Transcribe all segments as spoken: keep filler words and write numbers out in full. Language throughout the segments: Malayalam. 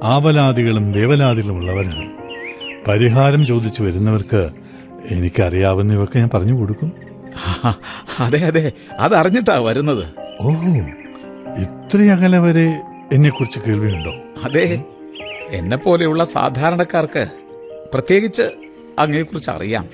ആവലാദികളും വേവലാദികളും ഉള്ളവരാണ്. പരിഹാരം ചോദിച്ചു വരുന്നവർക്ക് എനിക്കറിയാവുന്നവയൊക്കെ ഞാൻ പറഞ്ഞു കൊടുക്കും. അതെ അതെ, അതറിഞ്ഞിട്ടാ വരുന്നത്. ഓ, ഇത്രയകലെ വരെ എന്നെക്കുറിച്ച് കേൾവിയുണ്ടോ? അതെ, എന്നെ പോലെയുള്ള സാധാരണക്കാർക്ക് പ്രത്യേകിച്ച് അങ്ങയെക്കുറിച്ച് അറിയാം.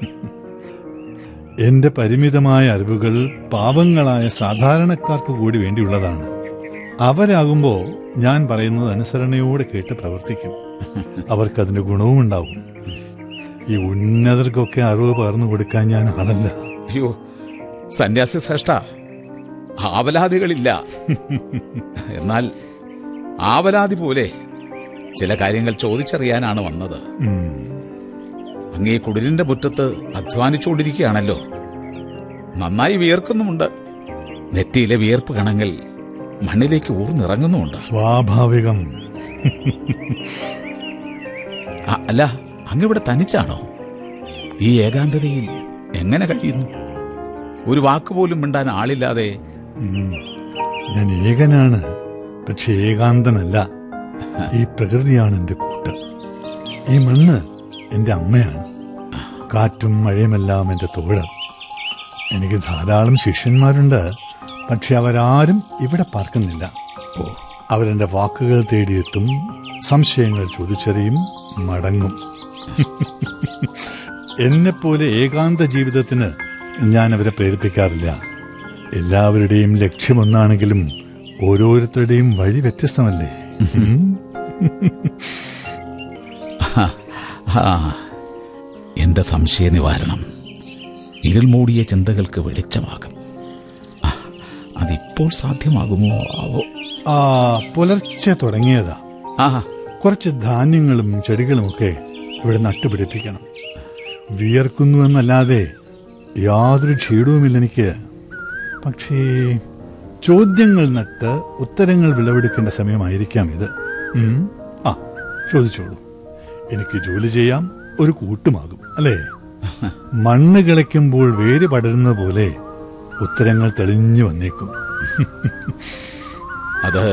എന്റെ പരിമിതമായ അറിവുകൾ പാവങ്ങളായ സാധാരണക്കാർക്ക് കൂടി വേണ്ടിയുള്ളതാണ്. അവരാകുമ്പോ ഞാൻ പറയുന്നത് അനുസരണയോടെ കേട്ട് പ്രവർത്തിക്കും. അവർക്കതിന്റെ ഗുണവും ഉണ്ടാവും. ഈ ഉന്നതർക്കൊക്കെ അറിവ് പകർന്നു കൊടുക്കാൻ ഞാൻ ആളല്ല. അയ്യോ സന്യാസി ശ്രേഷ്ഠ, ആവലാദികളില്ല. എന്നാൽ ആവലാതി പോലെ ചില കാര്യങ്ങൾ ചോദിച്ചറിയാനാണ് വന്നത്. അങ്ങേ കുടിലിന്റെ മുറ്റത്ത് അധ്വാനിച്ചുകൊണ്ടിരിക്കുകയാണല്ലോ. നന്നായി വിയർക്കുന്നുമുണ്ട്. നെറ്റിയിലെ വിയർപ്പ് കണങ്ങൾ മണ്ണിലേക്ക് ഊർന്നിറങ്ങുന്നുമുണ്ട്. സ്വാഭാവികം. അല്ല, അങ്ങിവിടെ തനിച്ചാണോ? ഈ ഏകാന്തതയിൽ എങ്ങനെ കഴിയുന്നു? ഒരു വാക്കുപോലും മിണ്ടാൻ ആളില്ലാതെ. ഞാൻ ഏകനാണ്, പക്ഷെ ഏകാന്തനല്ല. ഈ പ്രകൃതിയാണ് എന്റെ കൂട്ട്. ഈ മണ്ണ് എന്റെ അമ്മയാണ്. കാറ്റും മഴയുമെല്ലാം എന്റെ തോഴ്. എനിക്ക് ധാരാളം ശിഷ്യന്മാരുണ്ട്, പക്ഷെ അവരാരും ഇവിടെ പാർക്കുന്നില്ല. അവരെന്റെ വാക്കുകൾ തേടിയെത്തും, സംശയങ്ങൾ ചോദിച്ചറിയും, മടങ്ങും. എന്നെപ്പോലെ ഏകാന്ത ജീവിതത്തിന് ഞാൻ അവരെ പ്രേരിപ്പിക്കാറില്ല. എല്ലാവരുടെയും ലക്ഷ്യമൊന്നാണെങ്കിലും ഓരോരുത്തരുടെയും വഴി വ്യത്യസ്തമല്ലേ? എന്റെ സംശയ നിവാരണം ഇരുൾ മൂടിയ ചിന്തകൾക്ക് വെളിച്ചമാകും. അതിപ്പോൾ സാധ്യമാകുമോ ആവോ? ആ പുലർച്ചെ തുടങ്ങിയതാ. കുറച്ച് ധാന്യങ്ങളും ചെടികളുമൊക്കെ ഇവിടെ നട്ടുപിടിപ്പിക്കണം. വിയർക്കുന്നു എന്നല്ലാതെ യാതൊരു ക്ഷീണവുമില്ലെനിക്ക്. പക്ഷേ ചോദ്യങ്ങൾ നട്ട് ഉത്തരങ്ങൾ വിളവെടുക്കേണ്ട സമയമായിരിക്കാം ഇത്. ആ ചോദിച്ചോളൂ. എനിക്ക് ജോലി ചെയ്യാം, ഒരു കൂട്ടുമാകും, അല്ലേ? മണ്ണ് കിളയ്ക്കുമ്പോൾ വേര് പടരുന്ന പോലെ ഉത്തരങ്ങൾ തെളിഞ്ഞു വന്നേക്കും. അത്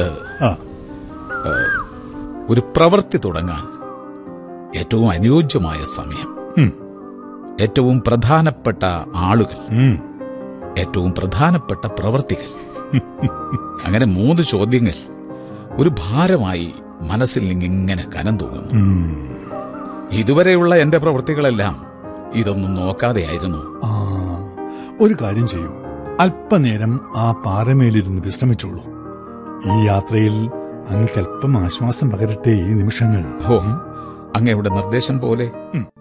ഒരു പ്രവൃത്തി തുടങ്ങാൻ ഏറ്റവും അനുയോജ്യമായ സമയം, ഏറ്റവും പ്രധാനപ്പെട്ട ആളുകൾ, ഏറ്റവും പ്രധാനപ്പെട്ട പ്രവൃത്തികൾ, അങ്ങനെ മൂന്ന് ചോദ്യങ്ങൾ ഒരു ഭാരമായി മനസ്സിൽ നിന്നിങ്ങനെ കനം തൂങ്ങുന്നു. ഇതുവരെയുള്ള എന്റെ പ്രവൃത്തികളെല്ലാം ഇതൊന്നും നോക്കാതെയായിരുന്നു. ആ ഒരു കാര്യം ചെയ്യൂ, അല്പനേരം ആ പാറമേലിരുന്ന് വിശ്രമിച്ചോളൂ. ഈ യാത്രയിൽ അങ്ങേക്കല്പം ആശ്വാസം പകരട്ടെ ഈ നിമിഷങ്ങൾ. ഓ, അങ്ങയുടെ നിർദ്ദേശം പോലെ.